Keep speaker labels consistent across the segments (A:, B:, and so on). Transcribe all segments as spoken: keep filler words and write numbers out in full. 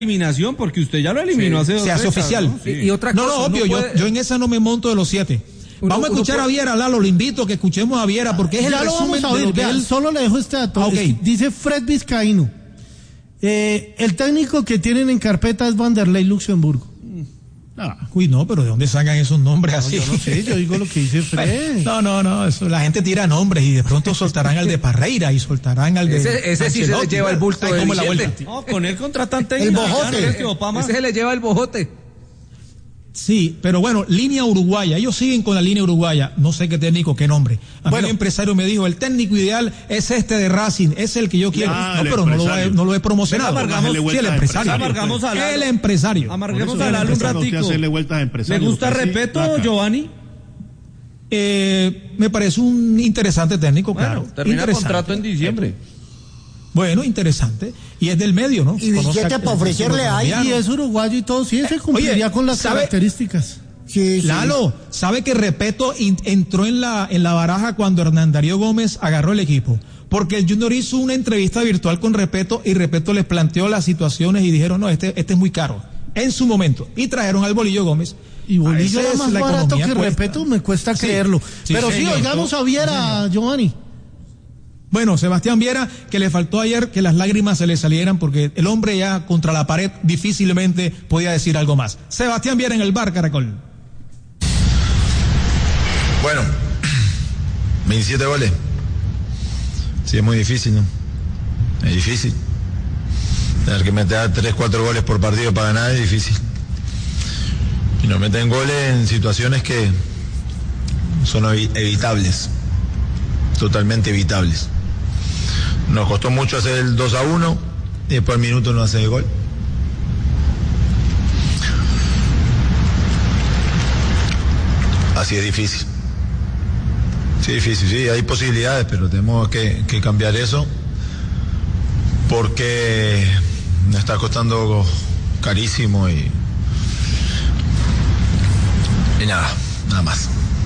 A: eliminación, porque usted ya lo eliminó
B: sí,
A: hace dos
B: se hace
A: fechas,
B: oficial.
A: ¿no? Sí.
B: Y, y otra cosa, no, no, obvio, puede... yo, yo en esa no me monto de los siete. Uno, vamos a escuchar puede... a Viera, Lalo, lo invito a que escuchemos a Viera, porque es el
C: ya
B: resumen
C: lo vamos a oír,
B: de él.
C: Solo le dejo este dato.
B: Ah, okay.
C: Dice Fred Vizcaíno, eh, el técnico que tienen en carpeta es Vanderlei Luxemburgo.
B: Ah, uy, no, pero ¿de dónde sacan esos nombres así?
C: No, yo no sé, yo digo lo que dice Fred.
B: No, no, no, eso, la gente tira nombres y de pronto soltarán al de Parreira y soltarán al de...
D: Ese, ese sí se le lleva el bulto de
B: la vuelta.
A: No, con él contratan técnico.
C: El bojote.
D: Ese se le lleva el bojote.
B: Sí, pero bueno, línea uruguaya, ellos siguen con la línea uruguaya, no sé qué técnico, qué nombre. A bueno, mí el empresario me dijo, el técnico ideal es este de Racing, es el que yo quiero. Ah, no, pero no lo, he, no lo he promocionado.
A: Amargamos,
B: sí, el empresario.
A: Amargamos a
B: el empresario.
A: Amarguemos a Lalo un ratico. ¿Le gusta Repeto, Giovanni?
B: Eh, me parece un interesante técnico,
A: bueno,
B: claro.
A: Termina el contrato en diciembre.
B: Bueno, interesante. Y es del medio, ¿no?
E: Y billete para ofrecerle ahí.
C: Y es uruguayo y todo, sí, ese cumpliría Oye, con las ¿sabe? características.
E: Sí, sí.
B: Lalo, ¿sabe que Repeto in, entró en la, en la baraja cuando Hernán Darío Gómez agarró el equipo? Porque el Junior hizo una entrevista virtual con Repeto y Repeto les planteó las situaciones y dijeron, no, este, este es muy caro. En su momento. Y trajeron al Bolillo Gómez.
C: Y Bolillo era más barato que cuesta. Repeto, me cuesta sí, creerlo.
B: Sí,
C: Pero
B: señor,
C: sí, oigamos a Viera, Giovanni.
B: Bueno, Sebastián Viera, que le faltó ayer que las lágrimas se le salieran porque el hombre ya contra la pared difícilmente podía decir algo más. Sebastián Viera en el bar, Caracol.
F: Bueno, veintisiete goles. Sí, es muy difícil, ¿no? Es difícil. Tener que meter tres, cuatro goles por partido para ganar es difícil. Y nos meten goles en situaciones que son evitables. Totalmente evitables. Nos costó mucho hacer el dos a uno y después al minuto no hace el gol. Así es difícil. Sí, difícil, sí, hay posibilidades, pero tenemos que, que cambiar eso porque nos está costando carísimo y, y nada, nada más.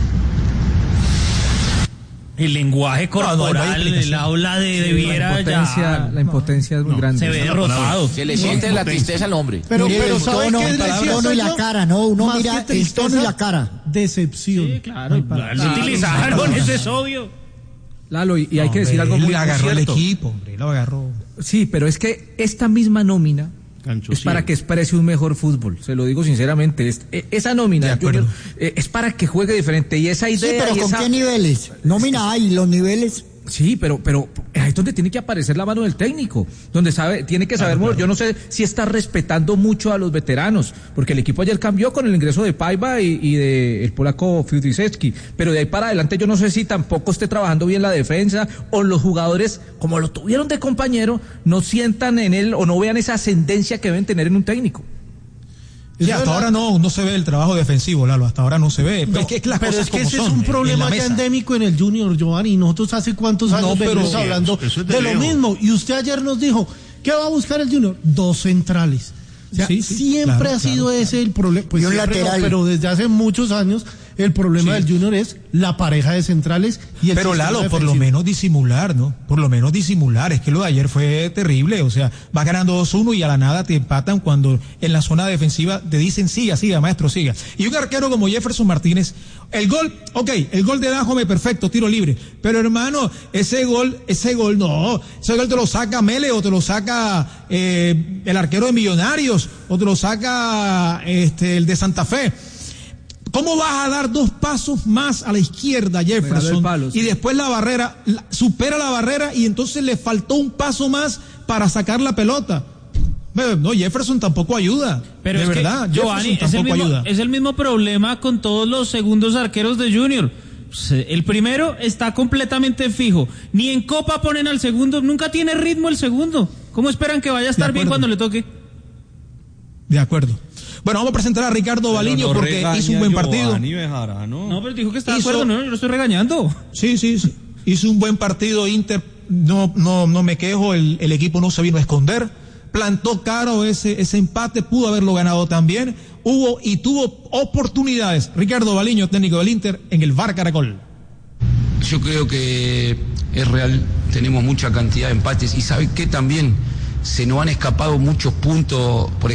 A: El lenguaje corporal, no, no el aula de, de Viera,
D: la impotencia,
A: ya,
D: la impotencia es muy
A: no,
D: grande.
A: Se ve derrotado.
G: Se le siente la tristeza al hombre.
C: Pero, pero, pero ¿sabe
E: tono,
C: qué
E: el tono y la cara, no, uno
C: más
E: mira el tono y la cara.
C: Decepción.
A: Sí, claro, lo utilizaron, ese es obvio.
D: Lalo, y, y hay
B: no,
D: que decir algo muy
B: cierto. Él agarró
D: cierto.
B: el equipo, hombre, lo agarró.
D: Sí, pero es que esta misma nómina Cancho, es sí. para que exprese un mejor fútbol, se lo digo sinceramente, es, esa nómina Junior, eh, es para que juegue diferente y esa idea...
E: Sí, pero
D: y
E: ¿con
D: esa...
E: qué niveles? Nómina hay, los niveles...
D: Sí, pero, pero ahí es donde tiene que aparecer la mano del técnico, donde sabe, tiene que saber, claro, claro. Yo no sé si está respetando mucho a los veteranos, porque el equipo ayer cambió con el ingreso de Paiva y, y de el polaco Fiudicewski, pero de ahí para adelante yo no sé si tampoco esté trabajando bien la defensa, o los jugadores, como lo tuvieron de compañero, no sientan en él, o no vean esa ascendencia que deben tener en un técnico.
B: Sí, hasta ahora no, no se ve el trabajo defensivo, Lalo, hasta ahora no se ve.
C: No,
B: es que, es que las
C: pero
B: cosas
C: es que
B: como
C: ese
B: son,
C: es un problema
B: en
C: ya endémico en el Junior, Giovanni. Nosotros hace cuántos años
B: no,
C: venimos
B: pero,
C: hablando
B: eso, eso
C: de, de lo mismo. Y usted ayer nos dijo, ¿qué va a buscar el Junior? Dos centrales. O sea, sí, sí, siempre
B: claro,
C: ha sido
B: claro,
C: ese
B: claro.
C: el problema. Pues
E: y un lateral.
C: No, pero desde hace muchos años el problema sí. del Junior es la pareja de centrales y el
B: Pero Lalo,
C: defensivo.
B: por lo menos disimular, ¿no? Por lo menos disimular. Es que lo de ayer fue terrible. O sea, vas ganando dos uno y a la nada te empatan cuando en la zona defensiva te dicen siga, siga, maestro, siga. Y un arquero como Jefferson Martínez, el gol, ok, el gol de Dájome, perfecto, tiro libre. Pero hermano, ese gol, ese gol no. Ese gol te lo saca Mele o te lo saca eh, el arquero de Millonarios o te lo saca este el de Santa Fe. ¿Cómo vas a dar dos pasos más a la izquierda, Jefferson? Palo, sí. Y después la barrera, la, supera la barrera y entonces le faltó un paso más para sacar la pelota. No, Jefferson tampoco ayuda.
A: Pero
B: de
A: es
B: verdad,
A: que, Giovanni,
B: Jefferson
A: es el,
B: tampoco
A: mismo,
B: ayuda.
A: es el mismo problema con todos los segundos arqueros de Junior. El primero está completamente fijo. Ni en Copa ponen al segundo, nunca tiene ritmo el segundo. ¿Cómo esperan que vaya a estar bien cuando le toque?
B: De acuerdo. Bueno, vamos a presentar a Ricardo Baliño no porque hizo un buen partido.
A: Bejarano. No, pero dijo que está de acuerdo, no, yo lo estoy regañando.
B: Sí, sí, sí. Hizo un buen partido Inter, no, no, no me quejo, el, el equipo no se vino a esconder, plantó caro ese, ese empate, pudo haberlo ganado también, hubo y tuvo oportunidades. Ricardo Baliño, técnico del Inter, en el V A R Caracol.
H: Yo creo que es real, tenemos mucha cantidad de empates y sabe que también se nos han escapado muchos puntos, por